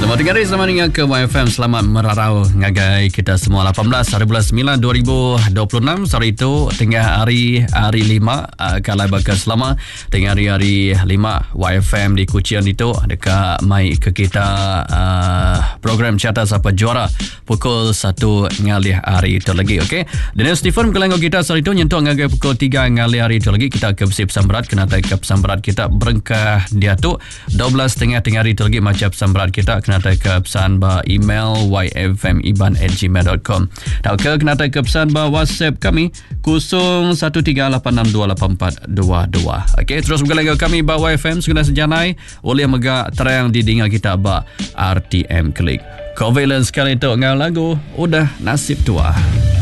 Selamat dengar selamat dengar ke YFM. Selamat merarau ngagai kita semua 18 hari bulan 9 2026. Sore itu tengah hari 5 kalau bakal selama tengah hari 5 YFM di Kuching itu dekat mai ke kita program Carta Siapa Juara pukul 1 ngalih hari itu lagi. Okey. Dan Stephen kelenggo kita sore itu nyentuh ngagai pukul 3 ngalih hari itu lagi kita ke bersih pesan berat kena tai ke pesan berat kita berengkah dia tu 12 tengah hari itu lagi macam pesan berat kita kena tai ke pesan ba email yfmiban@gmail.com. Tak ke kena tai ke pesan ba WhatsApp kami 0138628422. Okey, terus bergelang kami ba YFM segala sejanai oleh megak terang di dengar kita ba RTM Klik. Covalence kali itu ngau lagu udah nasib tua.